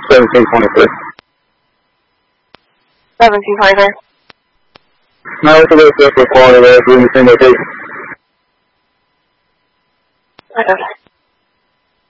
1723. 1723. No, it's a little bit for quality there, doing the same location. Okay.